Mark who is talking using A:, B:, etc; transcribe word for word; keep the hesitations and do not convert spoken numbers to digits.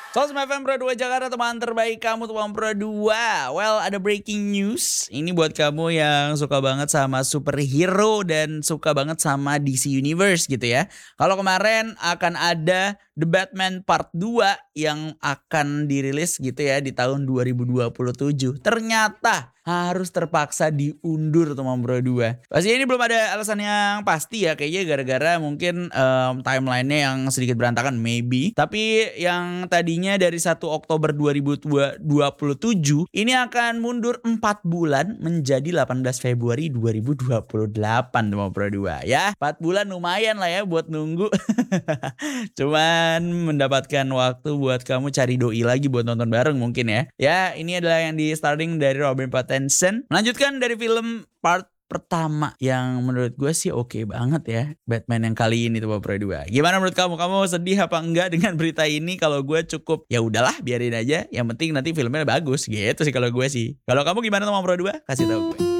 A: Sosmed F M Pro dua Jakarta, teman terbaik kamu, teman Pro dua. Well, ada breaking news. Ini buat kamu yang suka banget sama superhero dan suka banget sama D C Universe gitu ya. Kalau kemarin akan ada The Batman Part dua yang akan dirilis gitu ya di tahun dua ribu dua puluh tujuh. Ternyata harus terpaksa diundur teman Pro dua. Pasti ini belum ada alasan yang pasti ya, kayaknya gara-gara mungkin um, timelinenya yang sedikit berantakan maybe. Tapi yang tadinya dari satu Oktober dua ribu dua puluh tujuh ini akan mundur empat bulan menjadi delapan belas Februari dua ribu dua puluh delapan teman Pro dua ya. empat bulan lumayan lah ya buat nunggu. Cuman mendapatkan waktu buat kamu cari doi lagi buat nonton bareng mungkin ya. Ya, ini adalah yang di starting dari Robert Pattinson. Melanjutkan dari film part pertama yang menurut gue sih oke banget ya, Batman yang kali ini tuh Pro dua. Gimana menurut kamu? Kamu sedih apa enggak dengan berita ini? Kalau gue cukup ya udahlah, biarin aja. Yang penting nanti filmnya bagus gitu sih kalau gue sih. Kalau kamu gimana teman Pro dua? Kasih tahu gue.